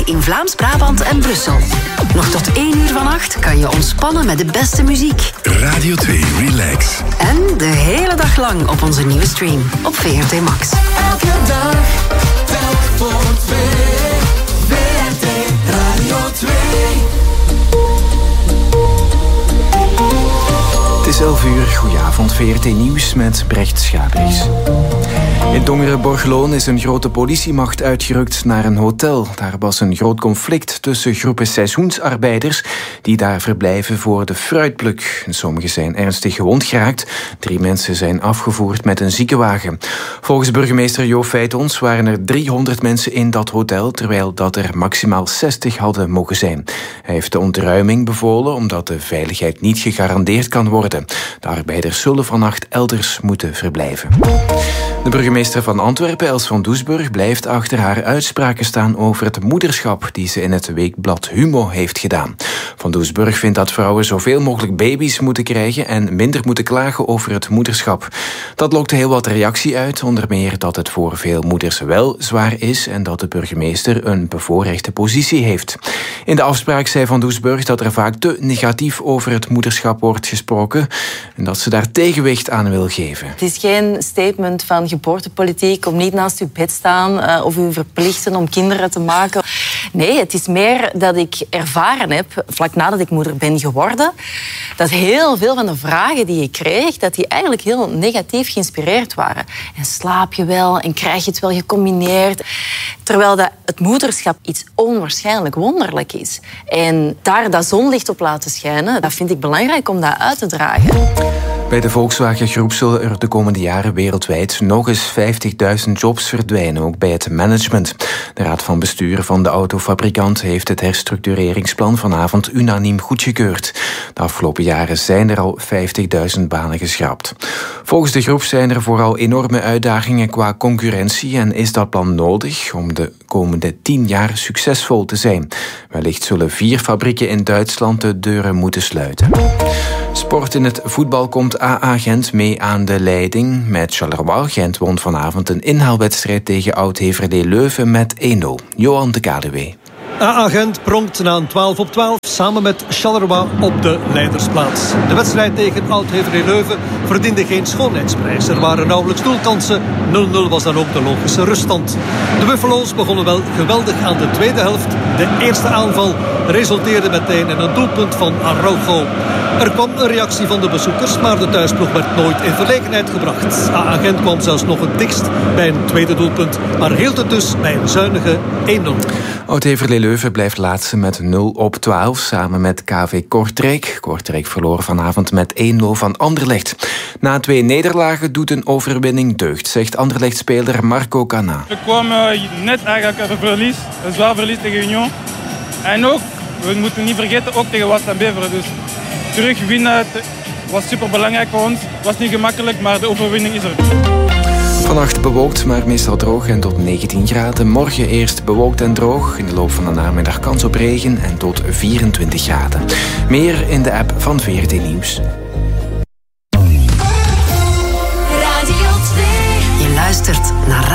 in Vlaams-Brabant en Brussel. Nog tot 1 uur vannacht kan je ontspannen met de beste muziek. Radio 2 Relax. En de hele dag lang op onze nieuwe stream op VRT Max. Elke dag, telk voor 2. VRT Radio 2. Het is 11 uur, goedenavond, VRT Nieuws met Brecht Schabriks. In Tongeren-Borgeloon is een grote politiemacht uitgerukt naar een hotel. Daar was een groot conflict tussen groepen seizoensarbeiders die daar verblijven voor de fruitpluk. Sommigen zijn ernstig gewond geraakt. 3 mensen zijn afgevoerd met een ziekenwagen. Volgens burgemeester Jo Feitons waren er 300 mensen in dat hotel, terwijl dat er maximaal 60 hadden mogen zijn. Hij heeft de ontruiming bevolen omdat de veiligheid niet gegarandeerd kan worden. De arbeiders zullen vannacht elders moeten verblijven. De burgemeester van Antwerpen, Els van Doesburg, blijft achter haar uitspraken staan over het moederschap die ze in het weekblad Humo heeft gedaan. Van Doesburg vindt dat vrouwen zoveel mogelijk baby's moeten krijgen en minder moeten klagen over het moederschap. Dat lokte heel wat reactie uit, onder meer dat het voor veel moeders wel zwaar is en dat de burgemeester een bevoorrechte positie heeft. In de afspraak zei Van Doesburg dat er vaak te negatief over het moederschap wordt gesproken en dat ze daar tegenwicht aan wil geven. Het is geen statement van geboortepolitiek om niet naast uw bed staan of u verplichten om kinderen te maken. Nee, het is meer dat ik ervaren heb, vlak nadat ik moeder ben geworden, dat heel veel van de vragen die ik kreeg, dat die eigenlijk heel negatief geïnspireerd waren. En slaap je wel en krijg je het wel gecombineerd? Terwijl dat het moederschap iets onwaarschijnlijk wonderlijk is. En daar dat zonlicht op laten schijnen, dat vind ik belangrijk om dat uit te dragen. Bij de Volkswagen-groep zullen er de komende jaren wereldwijd nog eens 50.000 jobs verdwijnen, ook bij het management. De raad van bestuur van de autofabrikant heeft het herstructureringsplan vanavond unaniem goedgekeurd. De afgelopen jaren zijn er al 50.000 banen geschrapt. Volgens de groep zijn er vooral enorme uitdagingen qua concurrentie en is dat plan nodig om de komende 10 jaar succesvol te zijn. Wellicht zullen 4 fabrieken in Duitsland de deuren moeten sluiten. Sport in het voetbal komt AA Gent mee aan de leiding. Met Charleroi. Gent won vanavond een inhaalwedstrijd tegen Oud-Heverlee Leuven met 1-0. Johan de Kaluwe. AA Gent pronkt na een 12-op-12 samen met Charleroi op de leidersplaats. De wedstrijd tegen Oud-Heverlee Leuven verdiende geen schoonheidsprijs. Er waren nauwelijks doelkansen. 0-0 was dan ook de logische ruststand. De Buffalo's begonnen wel geweldig aan de tweede helft. De eerste aanval resulteerde meteen in een doelpunt van Araujo. Er kwam een reactie van de bezoekers, maar de thuisploeg werd nooit in verlegenheid gebracht. AA Gent kwam zelfs nog het dikst bij een tweede doelpunt, maar hield het dus bij een zuinige 1-0. Oud-Heverlee Leuven blijft laatste met 0-12 samen met KV Kortrijk. Kortrijk verloor vanavond met 1-0 van Anderlecht. Na 2 nederlagen doet een overwinning deugd, zegt Anderlecht-speler Marco Cana. We kwamen net eigenlijk uit een verlies, een zwaar verlies tegen Union. En ook, we moeten niet vergeten, ook tegen Wassenaar Beveren. Dus terug winnen was super belangrijk voor ons. Het was niet gemakkelijk, maar de overwinning is er. Vannacht bewolkt, maar meestal droog en tot 19 graden. Morgen eerst bewolkt en droog. In de loop van de namiddag kans op regen en tot 24 graden. Meer in de app van VRT Nieuws. Je luistert naar